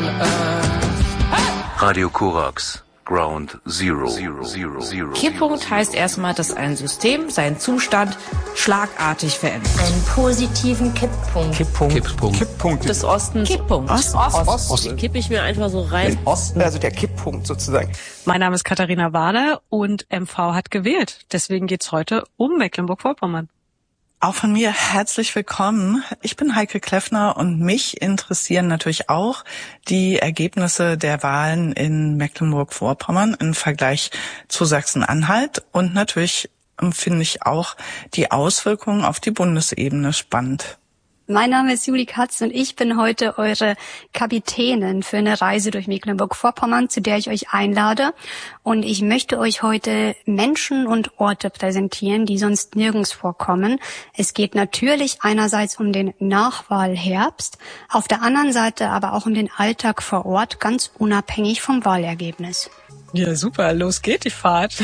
earth. Radio Korax, Ground Zero. Kipppunkt heißt erstmal, dass ein System seinen Zustand schlagartig verändert. Einen positiven Kipppunkt. Kipppunkt. Des Ostens. Kipppunkt. Ost. Kippe ich mir einfach so rein. Den Osten, also der Kipppunkt sozusagen. Mein Name ist Katharina Wahler und MV hat gewählt. Deswegen geht's heute um Mecklenburg-Vorpommern. Auch von mir herzlich willkommen. Ich bin Heike Kleffner und mich interessieren natürlich auch die Ergebnisse der Wahlen in Mecklenburg-Vorpommern im Vergleich zu Sachsen-Anhalt. Und natürlich finde ich auch die Auswirkungen auf die Bundesebene spannend. Mein Name ist Julie Katz und ich bin heute eure Kapitänin für eine Reise durch Mecklenburg-Vorpommern, zu der ich euch einlade. Und ich möchte euch heute Menschen und Orte präsentieren, die sonst nirgends vorkommen. Es geht natürlich einerseits um den Nachwahlherbst, auf der anderen Seite aber auch um den Alltag vor Ort, ganz unabhängig vom Wahlergebnis. Ja, super. Los geht die Fahrt.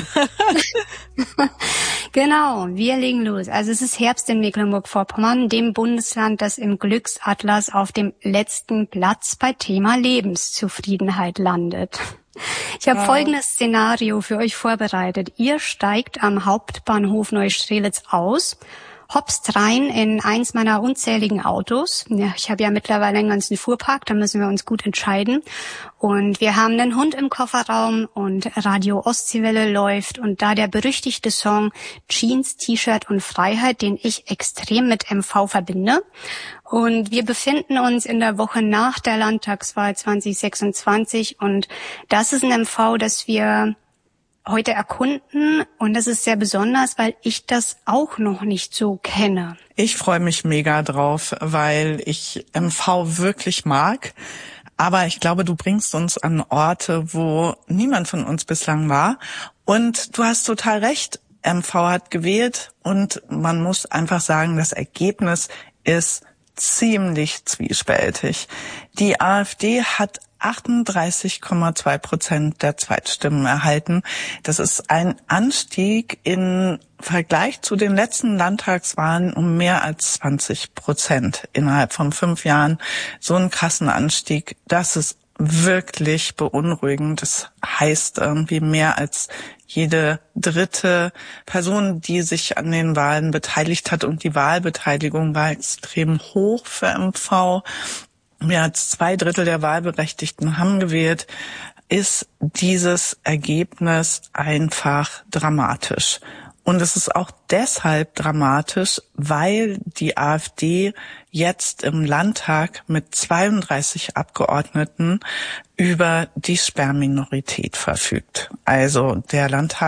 Genau, wir legen los. Also es ist Herbst in Mecklenburg-Vorpommern, dem Bundesland, das im Glücksatlas auf dem letzten Platz bei Thema Lebenszufriedenheit landet. Ich habe folgendes Szenario für euch vorbereitet. Ihr steigt am Hauptbahnhof Neustrelitz aus, hopst rein in eins meiner unzähligen Autos. Ja, ich habe ja mittlerweile einen ganzen Fuhrpark, da müssen wir uns gut entscheiden. Und wir haben einen Hund im Kofferraum und Radio Ostseewelle läuft. Und da der berüchtigte Song Jeans, T-Shirt und Freiheit, den ich extrem mit MV verbinde. Und wir befinden uns in der Woche nach der Landtagswahl 2026. Und das ist ein MV, das wir heute erkunden, und das ist sehr besonders, weil ich das auch noch nicht so kenne. Ich freue mich mega drauf, weil ich MV wirklich mag. Aber ich glaube, du bringst uns an Orte, wo niemand von uns bislang war. Und du hast total recht, MV hat gewählt und man muss einfach sagen, das Ergebnis ist ziemlich zwiespältig. Die AfD hat 38,2% der Zweitstimmen erhalten. Das ist ein Anstieg im Vergleich zu den letzten Landtagswahlen um mehr als 20% innerhalb von 5 Jahren. So einen krassen Anstieg, das ist wirklich beunruhigend. Das heißt irgendwie mehr als jede dritte Person, die sich an den Wahlen beteiligt hat. Und die Wahlbeteiligung war extrem hoch für MV. Mehr als 2/3 der Wahlberechtigten haben gewählt, ist dieses Ergebnis einfach dramatisch. Und es ist auch deshalb dramatisch, weil die AfD jetzt im Landtag mit 32 Abgeordneten über die Sperrminorität verfügt. Also der Landtag